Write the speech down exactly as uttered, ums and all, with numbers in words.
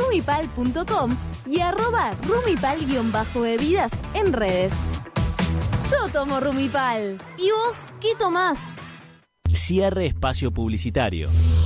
rumipal punto com y arroba rumipal-bebidas en redes. Yo tomo Rumipal. ¿Y vos qué tomás? Cierre espacio publicitario.